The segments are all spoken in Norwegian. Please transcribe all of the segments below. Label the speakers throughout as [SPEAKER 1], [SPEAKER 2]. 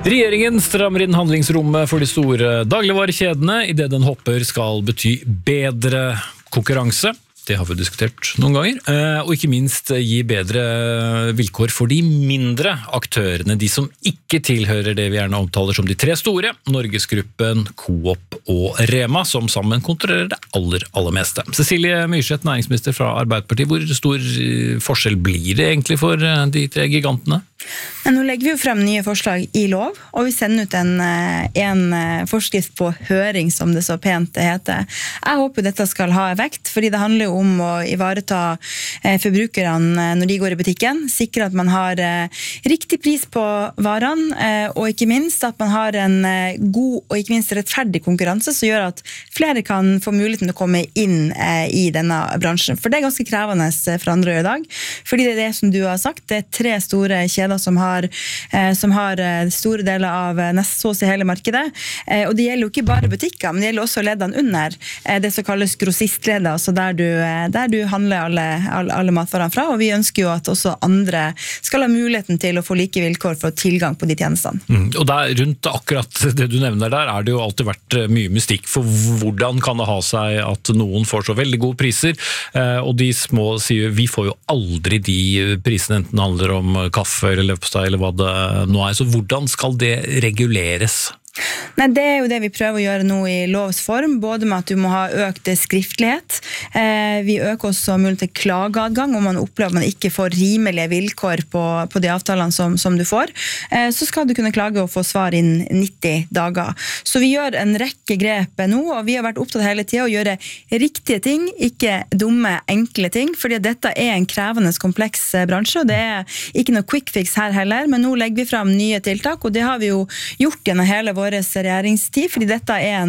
[SPEAKER 1] Regjeringen strammer inn handlingsrommet for de store dagligvarekjedene i det den hopper skal bety bedre konkurranse. Det har vi diskutert noen ganger, og ikke minst gi bedre vilkår for de mindre aktørene, de som ikke tilhører det vi gjerne omtaler som de tre store, Norgesgruppen, Coop og Rema, som sammen kontrollerer det aller meste. Cecilie Myrseth, næringsminister fra Arbeiderpartiet, hvor stor forskjell blir det egentlig for de tre gigantene?
[SPEAKER 2] Nå legger vi jo frem nye forslag i lov, og vi sender ut en forskrift på høring, som det så pent heter. Jeg håper dette skal ha effekt, fordi det handler jo om å ivareta forbrukerne når de går i butikken, sikre at man har riktig pris på varene, og ikke minst at man har en god og ikke minst rettferdig konkurranse, som gjør at flere kan få muligheten til å komme inn i denne bransjen. For det er ganske krevende for andre å gjøre i dag, fordi det er det som du har sagt, det er tre store kjeder som har store deler av nesten så å si hele markedet, og det gjelder jo ikke bare butikker, men det gjelder også leddene under, det som kalles grossistleddet, altså der du handler alle matvarene fra, og vi ønsker jo at også andre skal ha muligheten til å få like vilkår for tilgang på de tjenestene.
[SPEAKER 1] Og der, rundt akkurat det du nevner der, er det jo alltid vært mye mystikk for hvordan kan det ha seg at noen får så veldig gode priser, og de små sier vi får jo aldri de prisene, enten det handler om kaffe eller løpsteg eller hva det nå er, så hvordan skal det reguleres?
[SPEAKER 2] Nei, det er jo det vi prøver å gjøre nå i lovs form, både med at du må ha økt skriftlighet. Vi øker også mulighet til klageadgang om man opplever at man ikke får rimelige vilkår på de avtalene som du får. Så skal du kunne klage og få svar innen 90 dager. Så vi gjør en rekke grep nå, og vi har vært opptatt hele tiden å gjøre riktige ting, ikke dumme, enkle ting, fordi dette er en krevende, kompleks bransje, og det er ikke noe quick fix her heller, men nå legger vi frem nye tiltak, og det har vi jo gjort gjennom hele vår regjeringstid, fordi dette er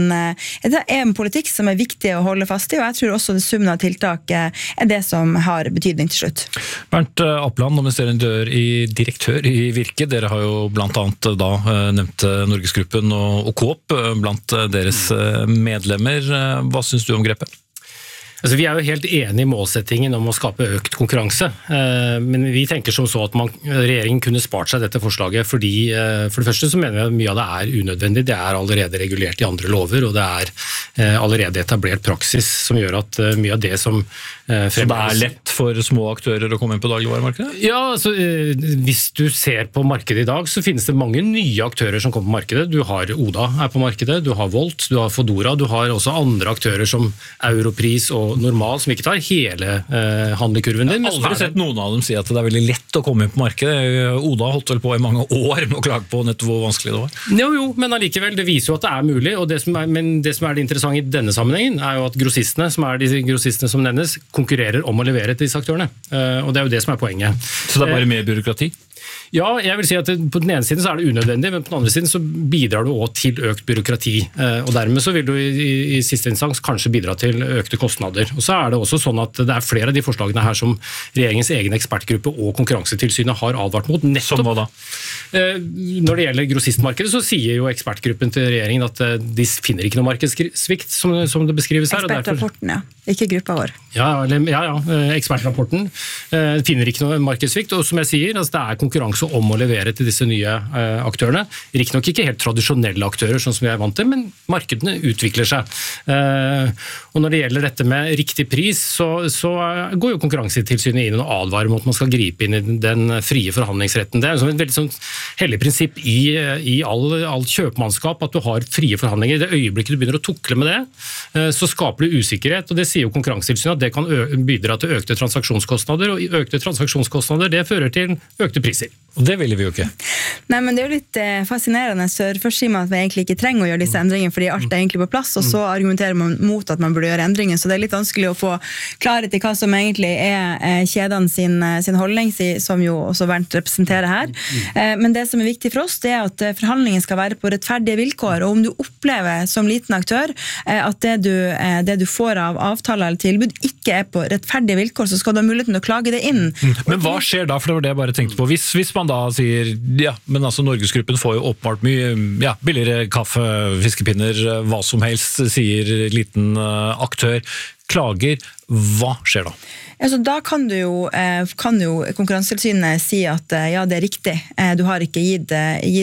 [SPEAKER 2] en politikk som er viktig å holde fast i, og jeg tror også det summen av tiltak er det som har betydning til slutt.
[SPEAKER 1] Bernt Apland, administrerende direktør i Virke, dere har jo blant annet da nevnt Norgesgruppen og Coop blant deres medlemmer. Hva synes du om grepet?
[SPEAKER 3] Altså, vi er jo helt enige i målsettingen om å skape økt konkurranse, men vi tenker som så at regjeringen kunne spart seg dette forslaget, fordi for det første så mener vi at mye av det er unødvendig, det er allerede regulert i andre lover, og det er allerede etablert praksis som gjør at mye av det som
[SPEAKER 1] Så det er lett for små aktører å komme inn på dagligvaremarkedet?
[SPEAKER 3] Ja, altså, hvis du ser på markedet i dag, så finnes det mange nye aktører som kommer på markedet. Du har Oda er på markedet, du har Volt, du har Fodora, du har også andre aktører som Europris og Normal, som ikke tar hele handlekurven din.
[SPEAKER 1] Jeg har aldri sett noen av dem si at det er veldig lett å komme inn på markedet. Oda har holdt vel på i mange år med å klage på nettopp hvor vanskelig det var.
[SPEAKER 3] Jo, men allikevel, det viser jo at det er mulig, og det som er det interessante i denne sammenhengen, er jo at grossistene, som er de grossistene som nevnes, konkurrerer om å levere til disse aktørene. Og det er jo det som er poenget.
[SPEAKER 1] Så det er bare mer byråkrati?
[SPEAKER 3] Ja, jeg vil si at på den ene siden så er det unødvendig, men på den andre siden så bidrar du også til økt byråkrati, og dermed så vil du i siste instans kanskje bidra til økte kostnader. Og så er det også sånn at det er flere av de forslagene her som regjeringens egen ekspertgruppe og Konkurransetilsynet har advart mot. Nettopp.
[SPEAKER 1] Som hva da?
[SPEAKER 3] Når det gjelder grossistmarkedet så sier jo ekspertgruppen til regjeringen at de finner ikke noe markedssvikt som det beskrives her.
[SPEAKER 2] Ekspertrapporten, ja. Ikke gruppa vår.
[SPEAKER 3] Ja, ekspertrapporten finner ikke noe markedssvikt, og som jeg sier, altså det er konkurranse om å levere til disse nye aktørene. Riktignok ikke helt tradisjonelle aktører, sånn som vi er vant til, men markedene utvikler seg. Og når det gjelder dette med riktig pris, så går jo Konkurransetilsynet inn og advarer mot at man skal gripe inn i den frie forhandlingsretten. Det er et veldig sånn hellig prinsipp i all kjøpmannskap at du har frie forhandlinger. I det øyeblikket du begynner å tukle med det, så skaper du usikkerhet, og det sier jo Konkurransetilsynet at det kan bidra til økte transaksjonskostnader, og økte transaksjonskostnader det fører til økte priser.
[SPEAKER 1] Og det ville vi jo ikke.
[SPEAKER 2] Nei, men det er jo litt fascinerende. Først sier man at vi egentlig ikke trenger å gjøre disse endringene, fordi alt er egentlig på plass, og så argumenterer man mot at man burde gjøre endringer. Så det er litt vanskelig å få klarhet i hva som egentlig er kjedene sin holdning, som jo også Bernt representerer her. Men det som er viktig for oss, det er at forhandlingen skal være på rettferdige vilkår, og om du opplever som liten aktør at det du får av avtaler eller tilbud ikke er på rettferdige vilkår, så skal du ha muligheten til å klage det inn.
[SPEAKER 1] Men hva skjer da, for det var det jeg bare tenkte på, hvis man da sier, ja, men altså Norgesgruppen får jo åpenbart mye billigere kaffe, fiskepinner, hva som helst, sier liten aktør. klager, hva skjer da?
[SPEAKER 2] Altså, da kan jo Konkurransetilsynet si at ja, det er riktig. Du har ikke gitt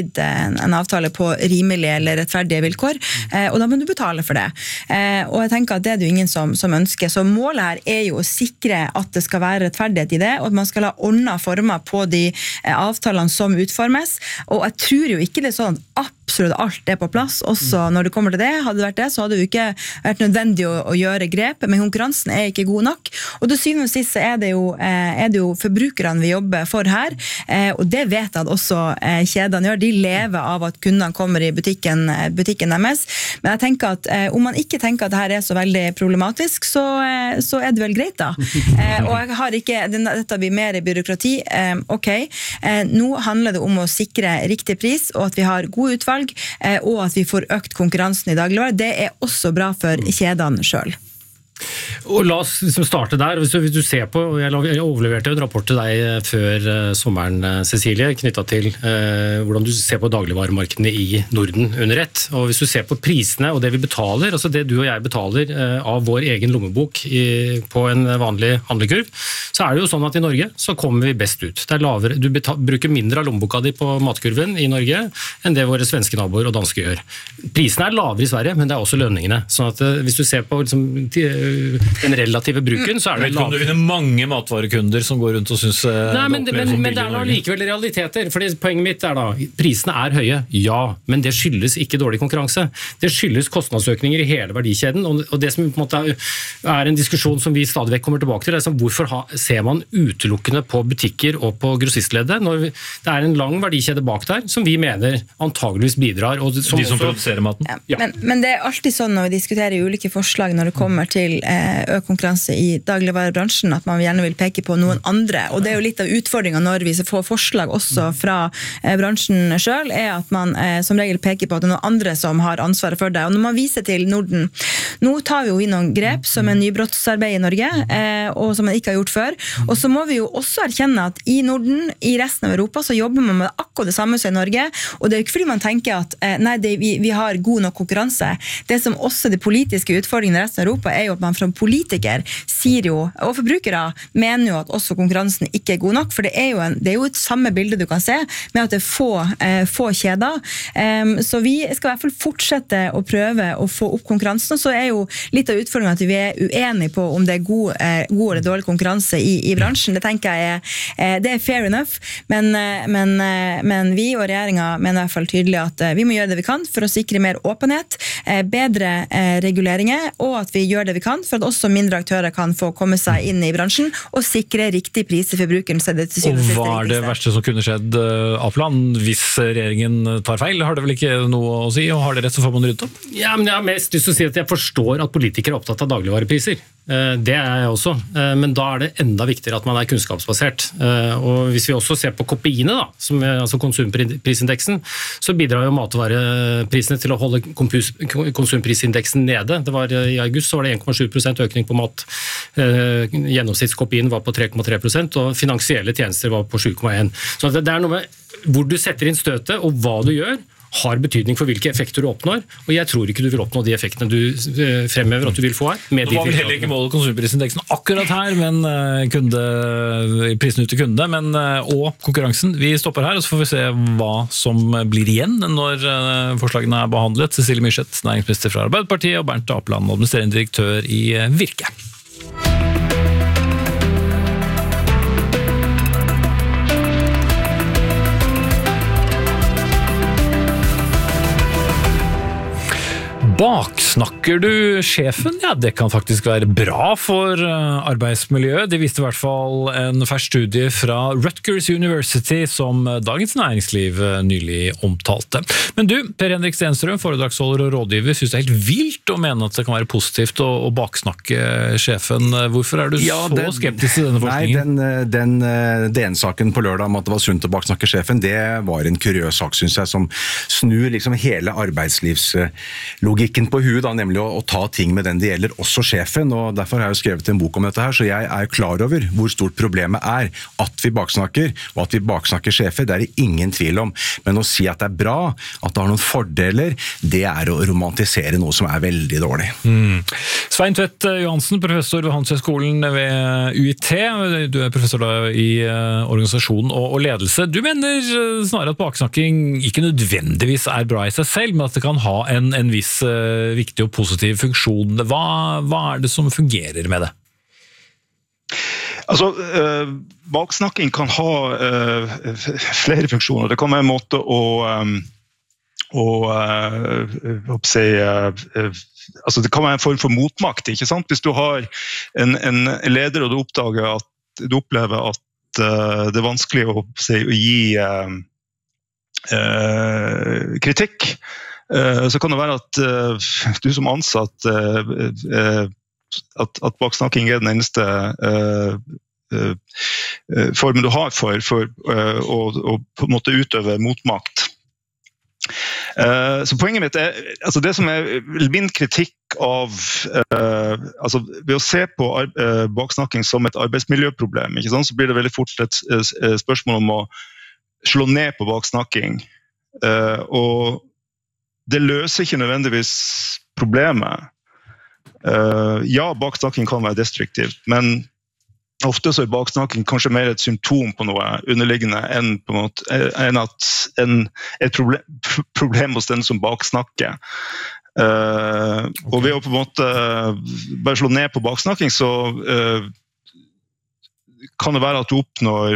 [SPEAKER 2] en avtale på rimelige eller rettferdige vilkår, og da må du betale for det. Og jeg tenker at det er det jo ingen som ønsker. Så målet her er jo å sikre at det skal være rettferdighet i det, og at man skal ha ordnet former på de avtalene som utformes. Og jeg tror jo ikke det er sånn at absolutt alt er på plass, også når det kommer til det. Hadde det vært det, så hadde det jo ikke vært nødvendig å gjøre grep, men konkurransen er ikke god nok. Og til syvende og sist er det jo forbrukerne vi jobber for her, og det vet jeg at også kjedene gjør. De lever av at kundene kommer i butikken deres. Men jeg tenker at om man ikke tenker at dette er så veldig problematisk, så er det vel greit da. Og jeg har ikke, dette blir mer byråkrati. Ok, nå handler det om å sikre riktig pris, og at vi har god utvalg, og at vi får økt konkurransen i dagligvare. Det er også bra for kjedene selv.
[SPEAKER 3] Og la oss liksom starte der. Hvis du ser på, jeg overleverte en rapport til deg før sommeren, Cecilie, knyttet til hvordan du ser på dagligvaremarkedene i Norden under ett. Og hvis du ser på prisene og det vi betaler, altså det du og jeg betaler av vår egen lommebok på en vanlig handlekurv, så er det jo sånn at i Norge så kommer vi best ut. Det er lavere, du bruker mindre av lommeboka di på matkurven i Norge enn det våre svenske naboer og danske gjør. Prisene er lavere i Sverige, men det er også lønningene. Sånn at hvis du ser på liksom, den relative bruken, så er det
[SPEAKER 1] lavere. Du finner mange matvarekunder som går rundt og synes
[SPEAKER 3] men det er da likevel realiteter, fordi poenget mitt er da, prisene er høye, ja, men det skyldes ikke dårlig konkurranse. Det skyldes kostnadsøkninger i hele verdikjeden, og det som på en måte er en diskusjon som vi stadig vekk kommer tilbake til, er hvorfor ser man utelukkende på butikker og på grossistleddet, når det er en lang verdikjede bak der, som vi mener antageligvis bidrar. Og som
[SPEAKER 1] de som produserer maten.
[SPEAKER 2] Ja. Men det er alltid sånn når vi diskuterer ulike forslag når det kommer til økt konkurranse i dagligvarebransjen, at man gjerne vil peke på noen andre, og det er jo litt av utfordringen når vi får forslag også fra bransjen selv, er at man som regel peker på at det er noen andre som har ansvaret for det, og når man viser til Norden, nå tar vi jo inn noen grep som er nybrottsarbeid i Norge, og som man ikke har gjort før, og så må vi jo også erkjenne at i Norden, i resten av Europa, så jobber man med akkurat det samme som i Norge, og det er jo ikke fordi man tenker at nei, vi har god nok konkurranse. Det som også er de politiske utfordringene i resten av Europa er jo at man fra politiker sier jo, og forbrukere mener jo at også konkurransen ikke er god nok, for det er jo et samme bilde du kan se, med at det er få kjeder. Så vi skal i hvert fall fortsette å prøve å få opp konkurransen, og så er jo litt av utfordringen at vi er uenige på om det er god eller dårlig konkurranse i bransjen. Det tenker jeg det er fair enough, men vi og regjeringen mener i hvert fall tydelig at vi må gjøre det vi kan for å sikre mer åpenhet, bedre reguleringer, og at vi gjør det vi kan for at også mindre aktører kan få komme seg inn i bransjen og sikre riktig pris til forbrukeren.
[SPEAKER 1] Og hva er det verste som kunne skjedd, Apeland, hvis regjeringen tar feil? Har det vel ikke noe å si, og har det rett så får man ryddet opp?
[SPEAKER 3] Ja, men jeg har mest lyst til å si at jeg forstår at politikere er opptatt av dagligvarepriser. Det er jeg også, men da er det enda viktigere at man er kunnskapsbasert. Og hvis vi også ser på KPI-ene, altså konsumprisindeksen, så bidrar jo matvareprisene til å holde konsumprisindeksen nede. I august så var det 1,7% økning på mat. Gjennomsnittskopien var på 3,3%, og finansielle tjenester var på 7,1%. Så det er noe med hvor du setter inn støtet, og hva du gjør, har betydning for hvilke effekter du oppnår, og jeg tror ikke du vil oppnå de effektene du fremhever at du vil få her.
[SPEAKER 1] Nå var vel heller ikke målet konsumprisindeksen akkurat her, men prisen ut til kunde, og konkurransen. Vi stopper her, og så får vi se hva som blir igjen når forslagene er behandlet. Cecilie Myrseth, næringsminister fra Arbeiderpartiet, og Bernt Apeland, administrerende direktør i Virke. Baksnakker du sjefen? Ja, det kan faktisk være bra for arbeidsmiljøet. Det viste i hvert fall en fersk studie fra Rutgers University som Dagens Næringsliv nylig omtalte. Men du, Per Henrik Stenstrøm, foredragsholder og rådgiver, synes det er helt vilt å mene at det kan være positivt å baksnakke sjefen. Hvorfor er du så skeptisk til denne forskningen?
[SPEAKER 4] Nei, den DN-saken på lørdag om at det var sunt å baksnakke sjefen, det var en kuriøs sak, synes jeg, som snur liksom hele arbeidslivslogikken prikken på huet, da, nemlig å ta ting med den det gjelder, også sjefen, og derfor har jeg jo skrevet en bok om dette her, så jeg er klar over hvor stort problemet er at vi baksnakker, og at vi baksnakker sjefer, det er det ingen tvil om. Men å si at det er bra, at det har noen fordeler, det er å romantisere noe som er veldig dårlig.
[SPEAKER 1] Svein Tvedt Johansen, professor ved Handelshøyskolen ved UiT. Du er professor da i organisasjon og ledelse. Du mener snarere at baksnakking ikke nødvendigvis er bra i seg selv, men at det kan ha en viss viktig og positiv funksjon. Hva er det som fungerer med det?
[SPEAKER 5] Altså, baksnakking kan ha flere funksjoner. Det kan være en måte altså det kan være en form for motmakt, ikke sant? Hvis du har en leder og du opplever at det er vanskelig å gi kritikk, så kan det være at du som ansatt at baksnakking er den eneste formen du har for å på en måte utøve motmakt. Så poenget mitt er, altså det som er min kritikk av, altså ved å se på baksnakking som et arbeidsmiljøproblem, ikke sant, så blir det veldig fort et spørsmål om å slå ned på baksnakking, og det løser ikke nødvendigvis problemet. Ja, baksnakking kan være destruktivt, men ofte så er baksnakking kanskje mer et symptom på noe underliggende enn et problem hos den som baksnakker. Og ved å på en måte bare slå ned på baksnakking, så kan det være at du oppnår,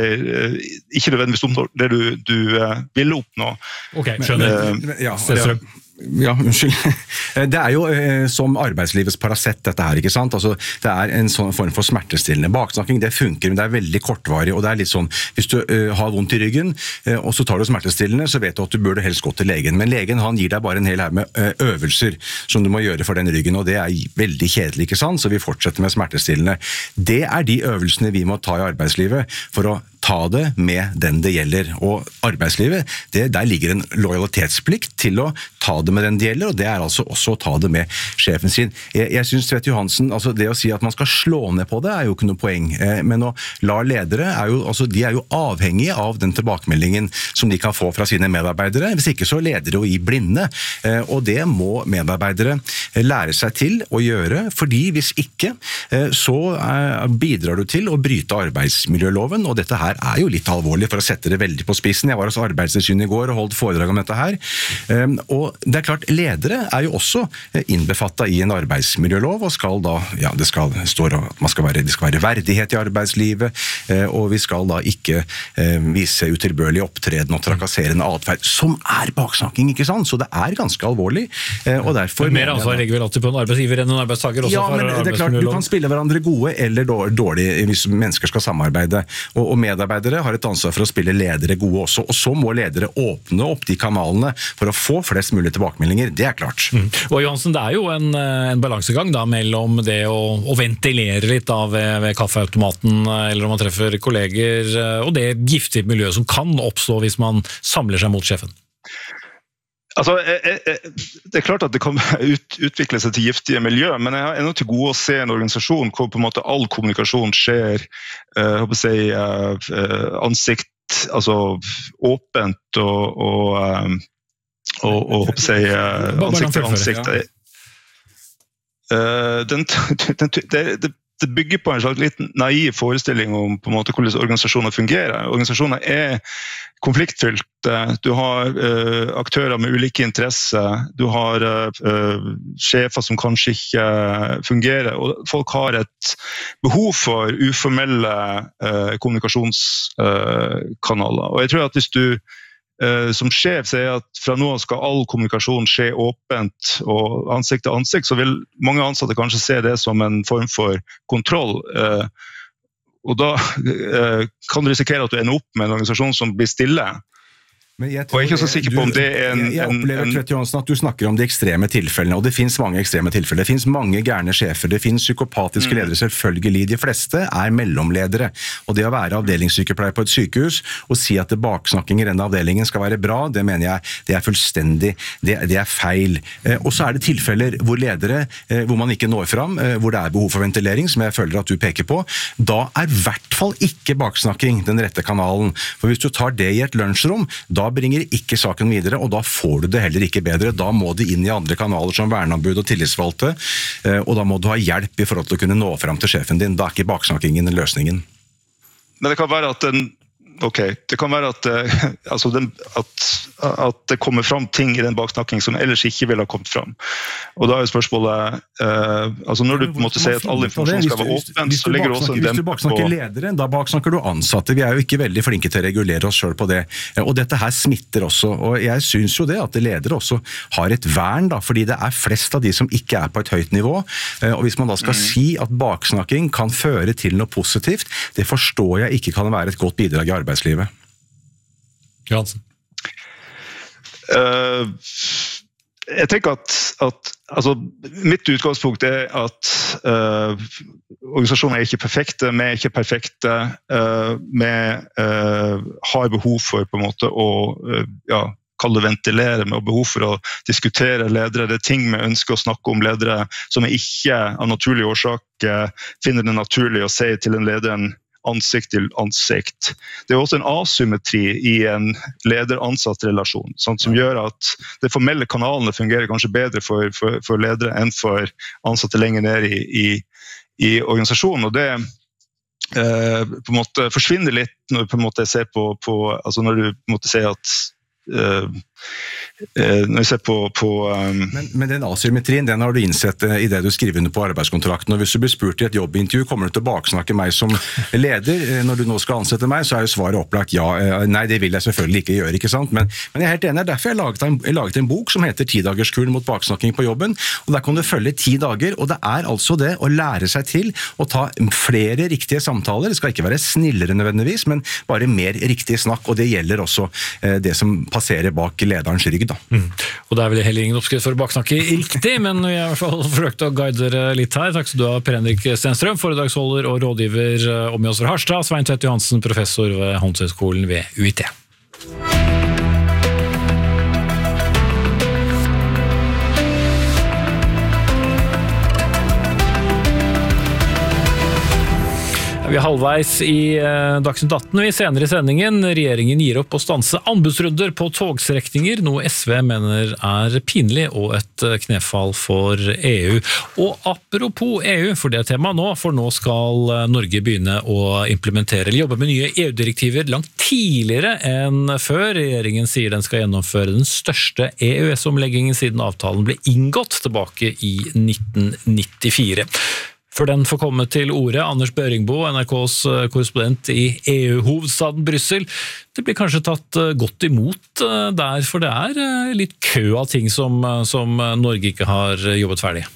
[SPEAKER 5] ikke nødvendigvis oppnår det du ville oppnå.
[SPEAKER 1] Ok, skjønner.
[SPEAKER 4] Ja, unnskyld. Det er jo som arbeidslivets parasett dette her, ikke sant? Altså, det er en sånn form for smertestillende. Baksnakking, det funker, men det er veldig kortvarig, og det er litt sånn, hvis du har vondt i ryggen, og så tar du smertestillende, så vet du at du burde helst gå til legen. Men legen, han gir deg bare en hel her med øvelser som du må gjøre for den ryggen, og det er veldig kjedelig, ikke sant? Så vi fortsetter med smertestillende. Det er de øvelsene vi må ta i arbeidslivet for å ta det med den det gjelder. Og arbeidslivet, der ligger en lojalitetsplikt til å ta det med den det gjelder, og det er altså også å ta det med sjefen sin. Jeg synes Tvedt Johansen, altså det å si at man skal slå ned på det er jo ikke noe poeng, men å la ledere, de er jo avhengige av den tilbakemeldingen som de kan få fra sine medarbeidere, hvis ikke så leder de jo i blinde, og det må medarbeidere lære seg til å gjøre, fordi hvis ikke, så bidrar du til å bryte arbeidsmiljøloven, og dette her er jo litt alvorlig for å sette det veldig på spissen. Jeg var hos Arbeidstilsynet i går og holdt foredrag om dette her. Og det er klart, ledere er jo også innbefattet i en arbeidsmiljølov, og skal da, ja, det skal stå at det skal være verdighet i arbeidslivet, og vi skal da ikke vise utilbørlig opptreden og trakasserende adferd, som er baksnakking, ikke sant? Så det er ganske alvorlig, og derfor...
[SPEAKER 1] Men mer ansvar legger vel alltid på en arbeidsgiver enn en arbeidstaker også?
[SPEAKER 4] Ja, men det er klart, du kan spille hverandre gode eller dårlig hvis mennesker skal samarbeide, og medarbeidere har et ansvar for å spille ledere gode også, og så må ledere åpne opp de kanalene for å få flest mulig tilbakemeldinger, det er klart.
[SPEAKER 1] Og Johansen, det er jo en balansegang da, mellom det å ventilere litt da, ved kaffeautomaten, eller om man treffer kolleger, og det giftige miljøet som kan oppstå hvis man samler seg mot sjefen.
[SPEAKER 5] Altså, det er klart at det kan utvikle seg til giftige miljø, men jeg er nødt til gode å se en organisasjon hvor på en måte all kommunikasjon skjer ansikt, altså åpent og ansikt til ansikt. Det bygger på en slags litt naiv forestilling om på en måte hvordan organisasjoner fungerer. Organisasjoner er konfliktfylte. Du har aktører med ulike interesser. Du har sjefer som kanskje ikke fungerer. Og folk har et behov for uformelle kommunikasjonskanaler. Og jeg tror at hvis du som sjef sier at fra nå skal all kommunikasjon skje åpent og ansikt til ansikt, så vil mange ansatte kanskje se det som en form for kontroll. Og da kan du risikere at du ender opp med en organisasjon som blir stille.
[SPEAKER 4] Men jeg
[SPEAKER 5] Og jeg er ikke så sikker på om det
[SPEAKER 4] Jeg opplever, Tvedt Johansen, at du snakker om de ekstreme tilfellene, og det finnes mange ekstreme tilfeller. Det finnes mange gærne sjefer, det finnes psykopatiske ledere, selvfølgelig. De fleste er mellomledere. Og det å være avdelingssykepleier på et sykehus og si at baksnakking i denne avdelingen skal være bra, det mener jeg, det er fullstendig, det er feil. Og så er det tilfeller hvor ledere, hvor man ikke når fram, hvor det er behov for ventilering, som jeg føler at du peker på. Da er i hvert fall ikke baksnakking den rette kanalen. For hvis du tar det i et lunsjrom, da bringer ikke saken videre, og da får du det heller ikke bedre. Da må du inn i andre kanaler som verneombud og tillitsvalgte, og da må du ha hjelp i forhold til å kunne nå frem til sjefen din. Da er ikke baksnakkingen løsningen.
[SPEAKER 5] Men det kan være at det kan være at det kommer fram ting i den baksnakking som ellers ikke ville ha kommet fram. Og da er spørsmålet, når du på en måte sier at all informasjon skal være åpen, så ligger det også en dempe på... Hvis du baksnakker ledere, da baksnakker du ansatte. Vi er jo ikke veldig flinke til å regulere oss selv på det. Og dette her smitter også. Og jeg synes jo det at ledere også har et vern, da, fordi det er flest av de som ikke er på et høyt nivå. Og hvis man da skal si at baksnakking kan føre til noe positivt, det forstår jeg ikke kan være et godt bidrag i arbeidslivet.
[SPEAKER 1] Johansen.
[SPEAKER 5] Jeg tenker at mitt utgangspunkt er at organisasjoner er ikke perfekte, vi er ikke perfekte, vi har behov for på en måte å kalle det ventilere, med behov for å diskutere ledere. Det er ting vi ønsker å snakke om ledere som vi ikke av naturlig årsak finner det naturlig å si til en lederen ansikt til ansikt. Det er også en asymmetri i en leder-ansatt-relasjon, som gjør at de formelle kanalene fungerer kanskje bedre for ledere enn for ansatte lenger ned i organisasjonen. Og det på en måte forsvinner litt når du på en måte ser på når du på en måte ser at når vi ser på
[SPEAKER 4] Men den asymmetrien, den har du innsett i det du skriver under på arbeidskontrakten, og hvis du blir spurt i et jobbintervju, kommer du til å baksnakke meg som leder når du nå skal ansette meg, så er jo svaret opplagt ja, nei, det vil jeg selvfølgelig ikke gjøre, ikke sant? Men jeg er helt enig, derfor jeg laget en bok som heter 10-dagerskuren mot baksnakking på jobben, og der kan du følge 10 dager, og det er altså det å lære seg til å ta flere riktige samtaler. Det skal ikke være snillere nødvendigvis, men bare mer riktig snakk, og det gjelder også det som passerer bak lederens rygg.
[SPEAKER 1] Og det er vel heller ingen oppskrift for å baksnakke riktig, men vi har i hvert fall forsøkt å guide dere litt her. Takk skal du ha, Per Henrik Stenstrøm, foredragsholder og rådgiver om oss fra Harstad, Svein Tvedt Johansen, professor ved Handelshøyskolen ved UiT. Vi er halvveis i Dagsnytt 18. Vi senere i sendingen. Regjeringen gir opp å stanse anbudsrunder på togstrekninger, noe SV mener er pinlig og et knefall for EU. Og apropos EU, for det er tema nå, for nå skal Norge begynne å implementere eller jobbe med nye EU-direktiver langt tidligere enn før. Regjeringen sier den skal gjennomføre den største EØS-omleggingen siden avtalen ble inngått tilbake i 1994. Før den får komme til ordet, Anders Børingbo, NRKs korrespondent i EU-hovedstaden Bryssel. Det blir kanskje tatt godt imot der, for det er litt kø av ting som Norge ikke har jobbet ferdig.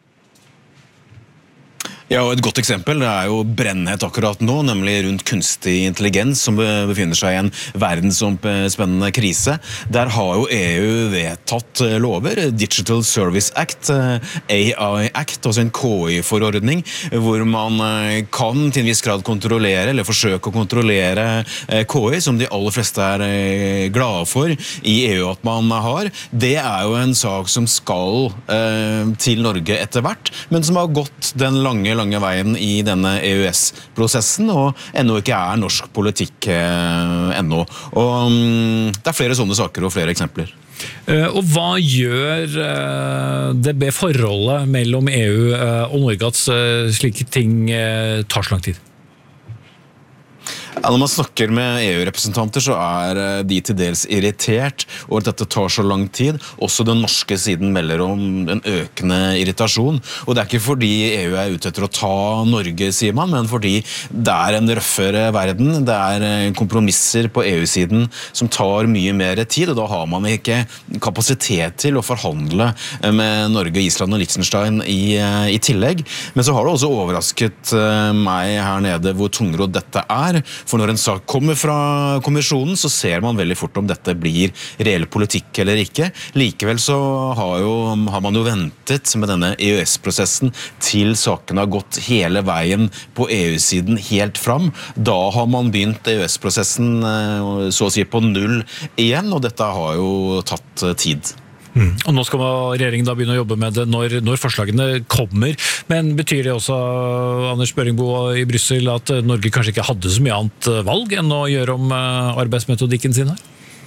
[SPEAKER 6] Ja, og et godt eksempel det er jo brennhet akkurat nå, nemlig rundt kunstig intelligens som befinner seg i en verdensomspennende krise. Der har jo EU vedtatt lover, Digital Service Act, AI Act, altså en KI-forordning, hvor man kan til en viss grad kontrollere, eller forsøke å kontrollere KI, som de aller fleste er glade for i EU at man har. Det er jo en sak som skal til Norge etter hvert, men som har gått den lange veien i denne EØS-prosessen, og ennå ikke er norsk politikk ennå. Og det er flere sånne saker og flere eksempler.
[SPEAKER 1] Og hva gjør det med forholdet mellom EU og Norge at slike ting tar så lang tid?
[SPEAKER 6] Ja, når man snakker med EU-representanter så er de til dels irritert over at dette tar så lang tid. Også den norske siden melder om en økende irritasjon. Og det er ikke fordi EU er ute etter å ta Norge, sier man, men fordi det er en røffere verden. Det er kompromisser på EU-siden som tar mye mer tid, og da har man ikke kapasitet til å forhandle med Norge, Island og Liechtenstein i tillegg. Men så har det også overrasket meg her nede hvor tungrodd dette er, For når en sak kommer fra kommisjonen, så ser man veldig fort om dette blir reell politikk eller ikke. Likevel så har man jo ventet med denne EØS-prosessen til saken har gått hele veien på EU-siden helt fram. Da har man begynt EØS-prosessen så å si på null igjen, og dette har jo tatt tid.
[SPEAKER 1] Og nå skal regjeringen da begynne å jobbe med det når forslagene kommer. Men betyr det også, Anders Børingboe i Brussel, at Norge kanskje ikke hadde så mye annet valg enn å gjøre om arbeidsmetodikken sin her?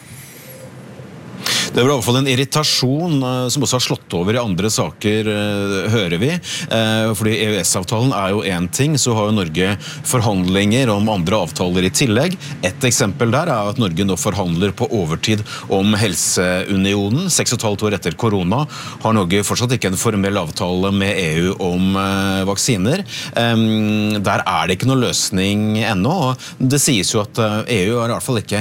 [SPEAKER 6] Det er i hvert fall en irritasjon som også har slått over i andre saker, hører vi. Fordi EØS-avtalen er jo en ting, så har jo Norge forhandlinger om andre avtaler i tillegg. Et eksempel der er at Norge nå forhandler på overtid om helseunionen. 6,5 år etter korona har Norge fortsatt ikke en formell avtale med EU om vaksiner. Der er det ikke noen løsning ennå. Det sies jo at EU har i hvert fall ikke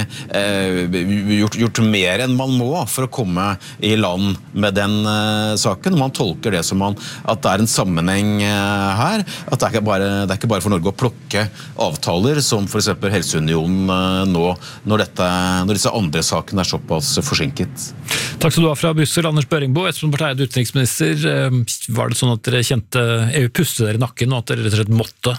[SPEAKER 6] gjort mer enn man må for å komme i land med den saken. Man tolker det som at det er en sammenheng her, at det er ikke bare for Norge å plukke avtaler som for eksempel Helseunionen nå, når disse andre sakene er såpass forsinket.
[SPEAKER 1] Takk skal du ha fra Brussel, Anders Børingboe. Espen Barth Eide, utenriksminister. Var det sånn at dere kjente EU puste dere i nakken, og at dere rett og slett måtte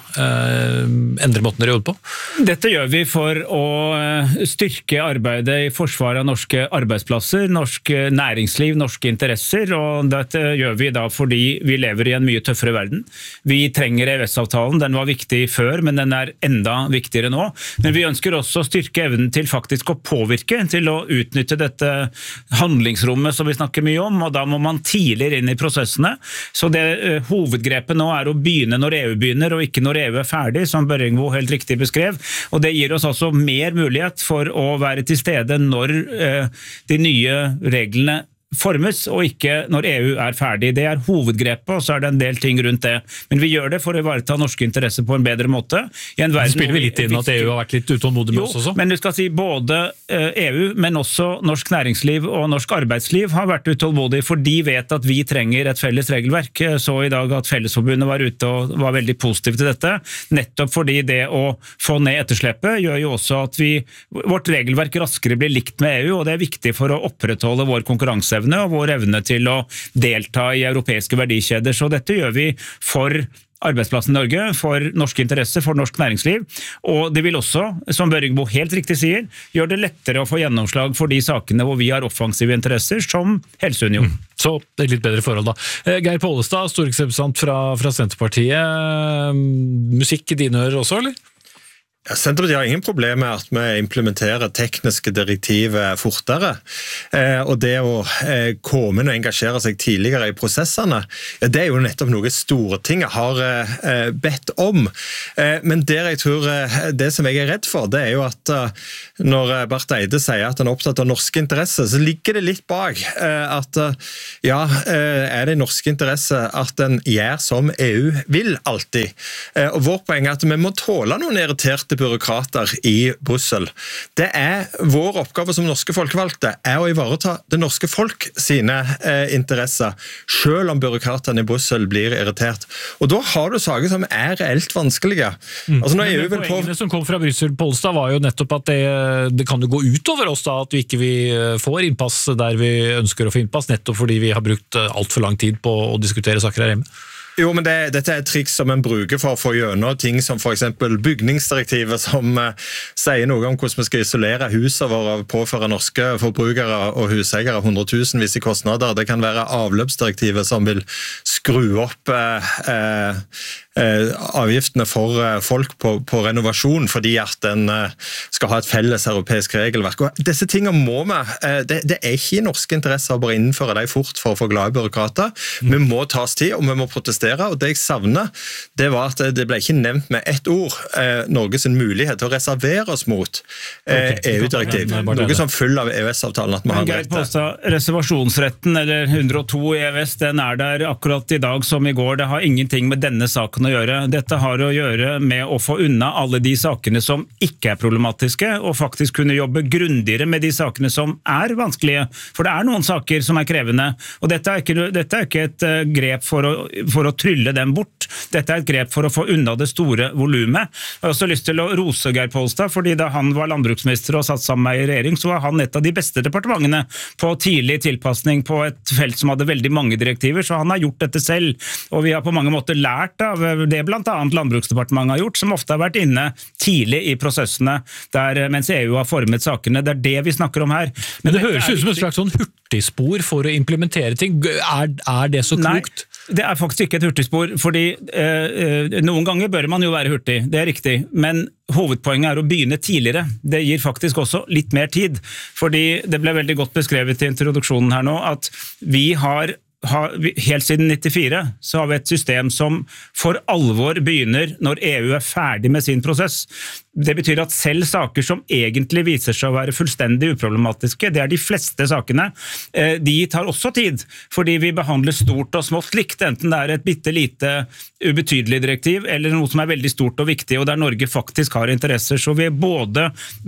[SPEAKER 1] endre måten dere jobbet på?
[SPEAKER 7] Dette gjør vi for å styrke arbeidet i forsvaret av norske arbeidsplasser, norsk næringsliv, norske interesser, og dette gjør vi da fordi vi lever i en mye tøffere verden. Vi trenger EØS-avtalen, den var viktig før, men den er enda viktigere nå. Men vi ønsker også å styrke evnen til faktisk å påvirke, til å utnytte dette handlingsrommet som vi snakker mye om, og da må man tidligere inn i prosessene. Så det hovedgrepet nå er å begynne når EU begynner, og ikke når EU er ferdig, som Børingboe helt riktig beskrev. Og det gir oss altså mer mulighet for å være til stede når de nye reglene formes, og ikke når EU er ferdig. Det er hovedgrepet, og så er det en del ting rundt det. Men vi gjør det for å ivareta norske interesser på en bedre måte. Så
[SPEAKER 1] spiller vi litt inn at EU har vært litt utålmodig med oss også?
[SPEAKER 7] Men du skal si både EU, men også norsk næringsliv og norsk arbeidsliv har vært utålmodige, for de vet at vi trenger et felles regelverk. Så i dag at Fellesforbundet var ute og var veldig positiv til dette, nettopp fordi det å få ned etterslepet gjør jo også at vårt regelverk raskere blir likt med EU, og det er viktig for å opprettholde vår konkurranseevne og vår evne til å delta i europeiske verdikjeder. Så dette gjør vi for arbeidsplassen i Norge, for norske interesser, for norsk næringsliv. Og det vil også, som Børingboe helt riktig sier, gjøre det lettere å få gjennomslag for de sakene hvor vi har offensive interesser, som Helseunion.
[SPEAKER 1] Så det er litt bedre forhold da. Geir Pollestad, stortingsrepresentant fra Senterpartiet. Musikk i dine ører også, eller?
[SPEAKER 8] Ja, Senterpartiet har ingen problem med at vi implementerer tekniske direktiver fortere, og det å komme og engasjere seg tidligere i prosessene, det er jo nettopp noe Stortinget har bedt om. Men det som jeg er redd for, det er jo at når Barth Eide sier at han er opptatt av norske interesser, så ligger det litt bak at er det norske interesser at en gjør som EU vil alltid. Og vårt poeng er at vi må tåle noen irriterte byråkrater i Brussel. Det er vår oppgave som norske folkevalgte er å ivareta det norske folk sine interesser, selv om byråkraterne i Brussel blir irritert. Og da har du saker som er reelt vanskelige. Altså når EU vil
[SPEAKER 1] poengene som kom fra Brussel, Pollestad, var jo nettopp at det kan jo gå ut over oss da, at vi ikke får innpass der vi ønsker å få innpass, nettopp fordi vi har brukt alt for lang tid på å diskutere saker her hjemme.
[SPEAKER 8] Jo, men dette er et triks som en bruker for å få gjennom ting som for eksempel bygningsdirektivet, som sier noe om hvordan vi skal isolere huset våre og påføre norske forbrukere og huseiere 100 000 i kostnader. Det kan være avløpsdirektivet som vil skru opp avgiftene for folk på renovasjon, fordi at en skal ha et felles europeisk regelverk. Og disse tingene må vi, det er ikke i norske interesser å bare innføre dem fort for å få glade byråkrater. Vi må ta oss tid, og vi må protestere, og det jeg savner, det var at det ble ikke nevnt med ett ord Norges mulighet til å reservere oss mot EU-direktiv. Noe som følger av EØS-avtalen at vi har rett til.
[SPEAKER 7] Reservasjonsretten, eller 102 i EØS, den er der akkurat i dag som i går. Det har ingenting med denne saken å gjøre. Dette har å gjøre med å få unna alle de sakene som ikke er problematiske, og faktisk kunne jobbe grundigere med de sakene som er vanskelige. For det er noen saker som er krevende, og dette er ikke et grep for å trylle dem bort. Dette et grep for å få unna det store volumet. Jeg har også lyst til å rose Geir Pollestad, fordi da han var landbruksminister og satt sammen med i regjering, så var han et av de beste departementene på tidlig tilpasning på et felt som hadde veldig mange direktiver, så han har gjort dette selv. Og vi har på mange måter lært av det blant annet Landbruksdepartementet har gjort, som ofte har vært inne tidlig i prosessene, mens EU har formet sakene. Det det vi snakker om her.
[SPEAKER 1] Men det høres ut som et slags sånn hurtigspor for å implementere ting. Er det så klokt?
[SPEAKER 7] Nei, det faktisk ikke et hurtigspor, fordi noen ganger bør man jo være hurtig, det riktig, men hovedpoenget å begynne tidligere. Det gir faktisk også litt mer tid, fordi det ble veldig godt beskrevet i introduksjonen her nå, at vi har helt siden 94 så har vi et system som for alvor begynner når EU ferdig med sin prosess. Det betyr at selv saker som egentlig viser seg å være fullstendig uproblematiske, det de fleste sakene, de tar også tid, fordi vi behandler stort og smått likt, enten det et bitte lite ubetydelig direktiv, eller noe som veldig stort og viktig, og der Norge faktisk har interesser. Så vi har både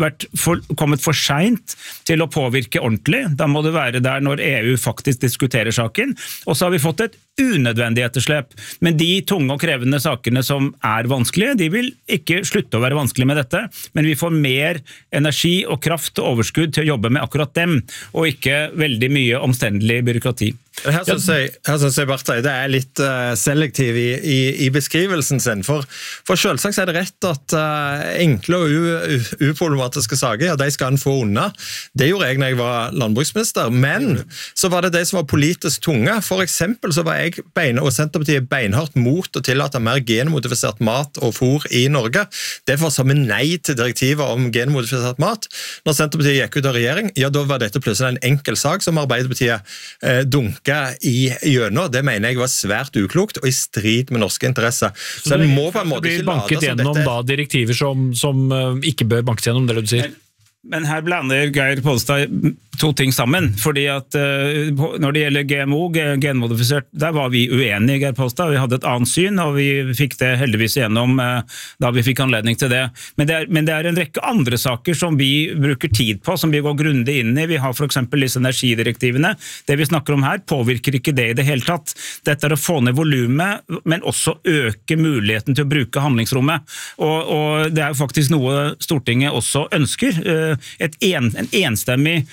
[SPEAKER 7] kommet for sent til å påvirke ordentlig, da må det være der når EU faktisk diskuterer saken, og så har vi fått et unødvendig etterslep. Men de tunge og krevende sakene som vanskelige, de vil ikke slutte å være vanskelige med dette, men vi får mer energi og kraft og overskudd til å jobbe med akkurat dem, og ikke veldig mye omstendelig byråkrati.
[SPEAKER 8] Her synes jeg Barth Eide litt selektiv i beskrivelsen sin, for selvsagt det rett at enkle og uproblematiske saker, de skal han få unna. Det gjorde jeg når jeg var landbruksminister, men så var det de som var politisk tunge. For eksempel så var jeg og Senterpartiet beinhardt mot å tillate mer genmodifisert mat og fôr i Norge. Derfor sa vi nei til direktivet om genmodifisert mat. Når Senterpartiet gikk ut av regjering, ja, da var dette plutselig en enkel sak som Arbeiderpartiet dunka i gjennom. Det mener jeg var svært uklokt og i strid med norske interesser. Så det må på en måte ikke lade som
[SPEAKER 1] gjennom da direktiver som ikke bør bankes gjennom, det du sier?
[SPEAKER 7] Men her blander Geir Pollestad to ting sammen, fordi at når det gjelder GMO, genmodifisert, der var vi uenige, Geir Pollestad. Vi hadde et annet syn, og vi fikk det heldigvis igjennom da vi fikk anledning til det. Men det en rekke andre saker som vi bruker tid på, som vi går grundig inn i. Vi har for eksempel disse energidirektivene. Det vi snakker om her påvirker ikke det i det hele tatt. Dette å få ned volumet, men også øke muligheten til å bruke handlingsrommet. Og det jo faktisk noe Stortinget også ønsker. Et enstemmig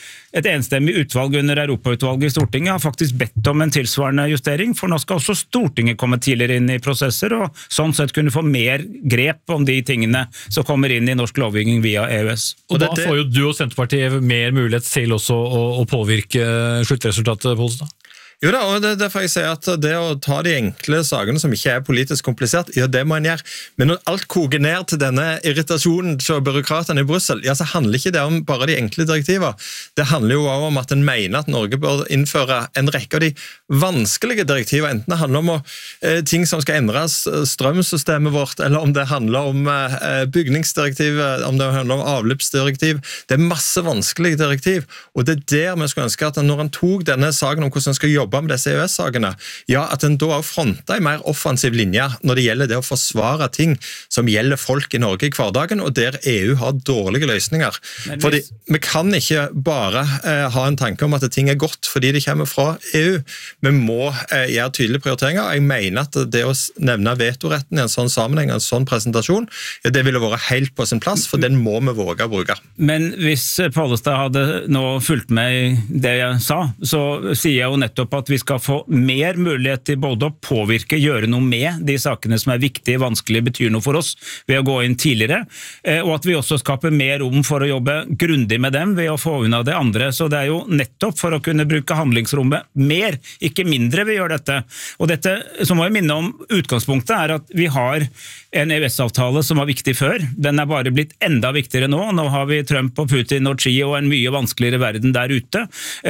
[SPEAKER 7] utvalg under Europautvalget i Stortinget har faktisk bedt om en tilsvarende justering, for nå skal også Stortinget komme tidligere inn i prosesser, og sånn sett kunne få mer grep om de tingene som kommer inn i norsk lovgivning via EØS.
[SPEAKER 1] Og da får jo du og Senterpartiet mer mulighet til også å påvirke sluttresultatet, Pollestad?
[SPEAKER 8] Jo da, og det derfor jeg sier at det å ta de enkle sakene som ikke politisk komplisert, ja, det må en gjøre. Men når alt koker ned til denne irritasjonen til byråkratene i Brussel, ja, så handler ikke det om bare de enkle direktiver. Det handler jo også om at en mener at Norge bør innføre en rekke av de vanskelige direktiver, enten det handler om ting som skal endres, strømsystemet vårt, eller om det handler om bygningsdirektiv, om det handler om avløpsdirektiv. Det masse vanskelige direktiv, og det der vi skulle ønske at når en tok denne saken om hvordan en skal jobbe med disse EØS-sakene, ja, at en da har frontet en mer offensiv linje når det gjelder det å forsvare ting som gjelder folk i Norge i hverdagen, og der EU har dårlige løsninger. Fordi vi kan ikke bare ha en tanke om at ting godt fordi det kommer fra EU. Vi må gjøre tydelige prioriteringer. Jeg mener at det å nevne vetoretten i en sånn sammenheng, en sånn presentasjon, ja, det ville vært helt på sin plass, for den må vi våge å bruke.
[SPEAKER 7] Men hvis Pollestad hadde nå fulgt med i det jeg sa, så sier jeg jo nettopp at vi skal få mer mulighet til både å påvirke, gjøre noe med de sakene som viktige, vanskelige, betyr noe for oss ved å gå inn tidligere, og at vi også skaper mer rom for å jobbe grundig med dem ved å få unna det andre. Så det jo nettopp for å kunne bruke handlingsrommet mer, ikke mindre vi gjør dette. Og dette, så må jeg minne om, utgangspunktet at vi har en EØS-avtale som var viktig før. Den bare blitt enda viktigere nå. Nå har vi Trump og Putin og Xi og en mye vanskeligere verden der ute.